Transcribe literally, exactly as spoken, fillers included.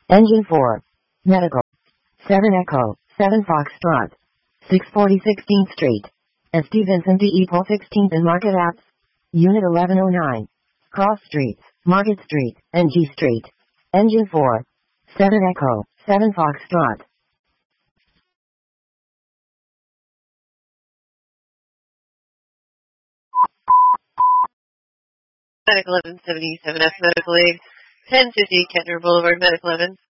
Engine four. Medical. seven Echo, seven Foxtrot. six forty sixteenth Street. S T Vincent D. Equal sixteenth and Market Apps. Unit eleven oh nine. Cross Streets, Market Street, and G Street. Engine four. seven Echo, seven Foxtrot. Medical eleven seventy-seven F Medical Aid, ten fifty Kettner Boulevard, Medical eleven.